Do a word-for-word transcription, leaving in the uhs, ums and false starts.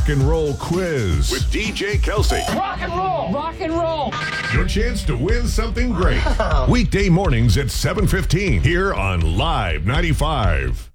and Roll Quiz with D J Kelsey. Rock and roll! Rock and roll! Your chance to win something great. Weekday mornings at seven fifteen here on Live ninety-five.